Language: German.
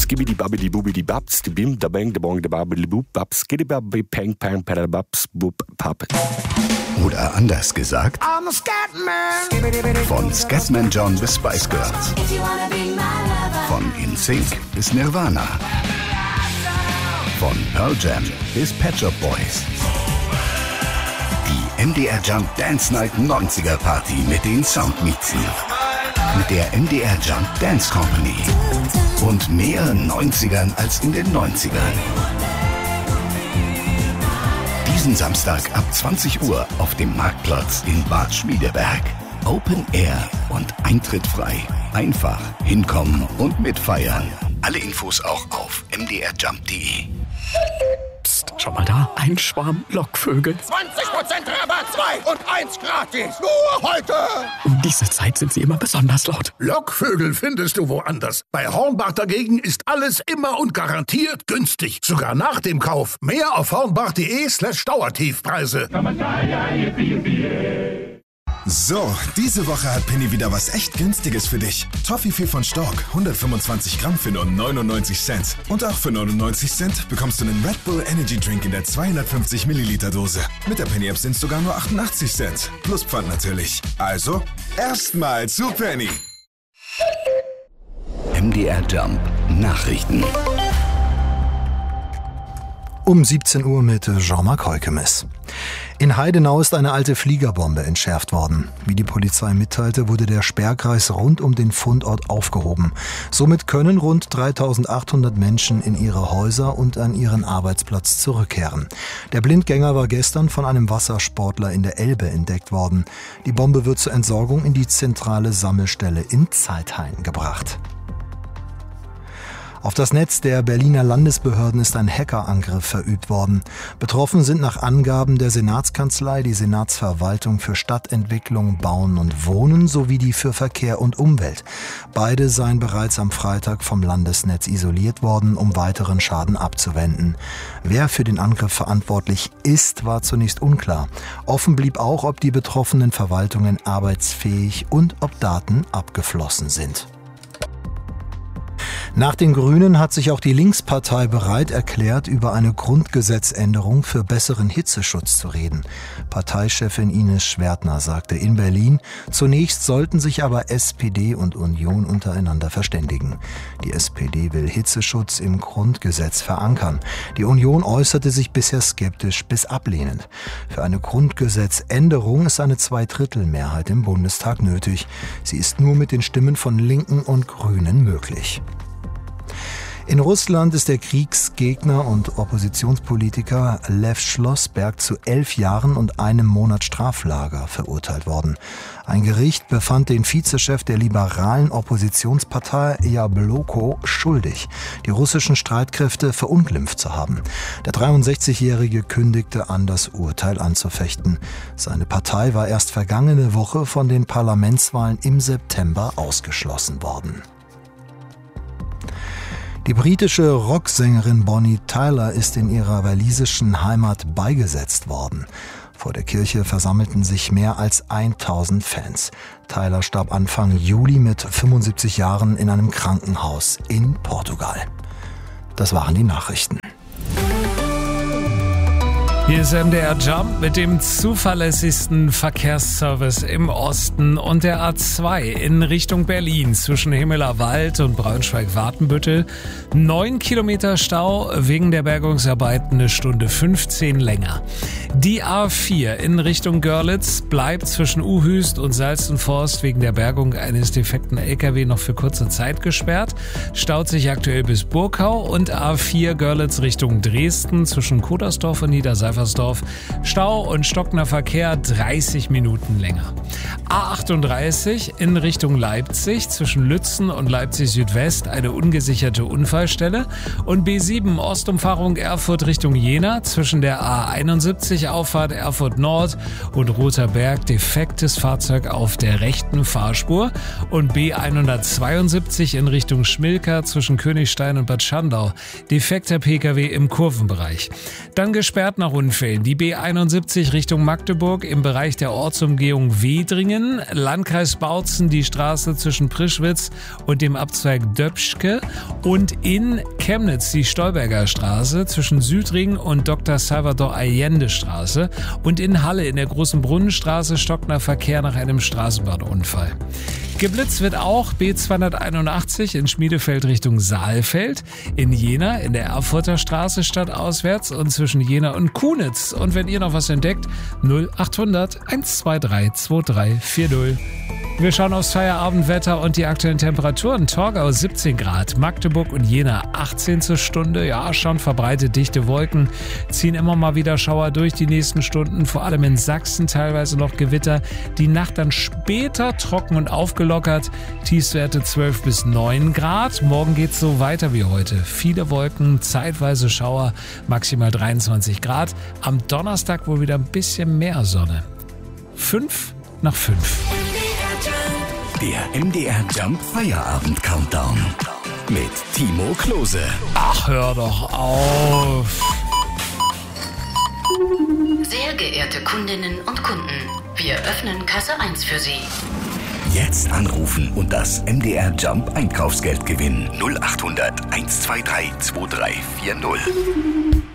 skibidi babidi bubidi babs, die bim, da bang, da bong, da babidi bub, babs, skibidi babidi pang, pang, padababs, bub, pap. Oder anders gesagt, von Scatman John bis Spice Girls. Von NSYNC bis Nirvana. Von Pearl Jam bis Pet Shop Boys. Die MDR Jump Dance Night 90er Party mit den Soundmixen. Mit der MDR Jump Dance Company. Und mehr 90ern als in den 90ern. Diesen Samstag ab 20 Uhr auf dem Marktplatz in Bad Schmiedeberg. Open Air und Eintritt frei. Einfach hinkommen und mitfeiern. Alle Infos auch auf mdrjump.de. Psst, schau mal da, ein Schwarm Lockvögel. 20% Rabatt, 2 und 1 gratis. Nur heute. Um diese Zeit sind sie immer besonders laut. Lockvögel findest du woanders. Bei Hornbach dagegen ist alles immer und garantiert günstig. Sogar nach dem Kauf. Mehr auf hornbach.de/Dauertiefpreise. So, diese Woche hat Penny wieder was echt Günstiges für dich. Toffifee von Stork, 125 Gramm für nur 99 Cent. Und auch für 99 Cent bekommst du einen Red Bull Energy Drink in der 250 Milliliter Dose. Mit der Penny App sind es sogar nur 88 Cent. Plus Pfand natürlich. Also, erstmal zu Penny. MDR Jump Nachrichten. Um 17 Uhr mit Jean-Marc Heukemes. In Heidenau ist eine alte Fliegerbombe entschärft worden. Wie die Polizei mitteilte, wurde der Sperrkreis rund um den Fundort aufgehoben. Somit können rund 3.800 Menschen in ihre Häuser und an ihren Arbeitsplatz zurückkehren. Der Blindgänger war gestern von einem Wassersportler in der Elbe entdeckt worden. Die Bombe wird zur Entsorgung in die zentrale Sammelstelle in Zeithain gebracht. Auf das Netz der Berliner Landesbehörden ist ein Hackerangriff verübt worden. Betroffen sind nach Angaben der Senatskanzlei die Senatsverwaltung für Stadtentwicklung, Bauen und Wohnen sowie die für Verkehr und Umwelt. Beide seien bereits am Freitag vom Landesnetz isoliert worden, um weiteren Schaden abzuwenden. Wer für den Angriff verantwortlich ist, war zunächst unklar. Offen blieb auch, ob die betroffenen Verwaltungen arbeitsfähig und ob Daten abgeflossen sind. Nach den Grünen hat sich auch die Linkspartei bereit erklärt, über eine Grundgesetzänderung für besseren Hitzeschutz zu reden. Parteichefin Ines Schwertner sagte in Berlin, zunächst sollten sich aber SPD und Union untereinander verständigen. Die SPD will Hitzeschutz im Grundgesetz verankern. Die Union äußerte sich bisher skeptisch bis ablehnend. Für eine Grundgesetzänderung ist eine Zweidrittelmehrheit im Bundestag nötig. Sie ist nur mit den Stimmen von Linken und Grünen möglich. In Russland ist der Kriegsgegner und Oppositionspolitiker Lev Schlossberg zu 11 Jahren und 1 Monat Straflager verurteilt worden. Ein Gericht befand den Vizechef der liberalen Oppositionspartei Jabloko schuldig, die russischen Streitkräfte verunglimpft zu haben. Der 63-Jährige kündigte an, das Urteil anzufechten. Seine Partei war erst vergangene Woche von den Parlamentswahlen im September ausgeschlossen worden. Die britische Rocksängerin Bonnie Tyler ist in ihrer walisischen Heimat beigesetzt worden. Vor der Kirche versammelten sich mehr als 1000 Fans. Tyler starb Anfang Juli mit 75 Jahren in einem Krankenhaus in Portugal. Das waren die Nachrichten. Hier ist MDR Jump mit dem zuverlässigsten Verkehrsservice im Osten und der A2 in Richtung Berlin zwischen Himmelerwald und Braunschweig-Watenbüttel. 9 Kilometer Stau wegen der Bergungsarbeiten, 1:15 länger. Die A4 in Richtung Görlitz bleibt zwischen Uhüst und Salzenforst wegen der Bergung eines defekten LKW noch für kurze Zeit gesperrt. Staut sich aktuell bis Burkau und A4 Görlitz Richtung Dresden zwischen Kodersdorf und Niederseifersdorf. Stau und stockender Verkehr 30 Minuten länger. A38 in Richtung Leipzig zwischen Lützen und Leipzig Südwest eine ungesicherte Unfallstelle und B7 Ostumfahrung Erfurt Richtung Jena zwischen der A71 Auffahrt Erfurt Nord und Rother Berg defektes Fahrzeug auf der rechten Fahrspur und B172 in Richtung Schmilka zwischen Königstein und Bad Schandau defekter Pkw im Kurvenbereich. Dann gesperrt nach Unfällen. Die B71 Richtung Magdeburg im Bereich der Ortsumgehung Wedringen, Landkreis Bautzen die Straße zwischen Prischwitz und dem Abzweig Döpschke und in Chemnitz die Stolberger Straße zwischen Südring und Dr. Salvador Allende Straße und in Halle in der Großen Brunnenstraße stockender Verkehr nach einem Straßenbahnunfall. Geblitzt wird auch B281 in Schmiedefeld Richtung Saalfeld, in Jena in der Erfurter Straße stadtauswärts und zwischen Jena und Kunitz. Und wenn ihr noch was entdeckt, 0800 123 2340. Wir schauen aufs Feierabendwetter und die aktuellen Temperaturen. Torgau 17 Grad, Magdeburg und Jena 18 zur Stunde. Ja, schon verbreitet dichte Wolken, ziehen immer mal wieder Schauer durch die nächsten Stunden. Vor allem in Sachsen teilweise noch Gewitter. Die Nacht dann später trocken und aufgelockert. Tiefstwerte 12 bis 9 Grad. Morgen geht's so weiter wie heute. Viele Wolken, zeitweise Schauer, maximal 23 Grad. Am Donnerstag wohl wieder ein bisschen mehr Sonne. 5 nach 5. Der MDR Jump Feierabend Countdown mit Timo Klose. Ach, hör doch auf. Sehr geehrte Kundinnen und Kunden, wir öffnen Kasse 1 für Sie. Jetzt anrufen und das MDR Jump Einkaufsgeld gewinnen. 0800 123 2340.